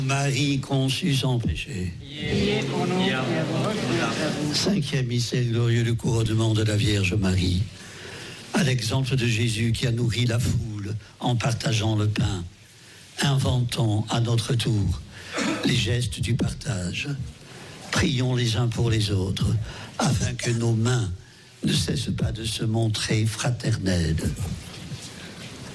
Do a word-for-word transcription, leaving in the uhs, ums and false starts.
Marie conçue sans péché. Cinquième mystère glorieux du couronnement de la Vierge Marie. À l'exemple de Jésus qui a nourri la foule en partageant le pain, inventons à notre tour les gestes du partage. Prions les uns pour les autres, afin que nos mains ne cessent pas de se montrer fraternelles.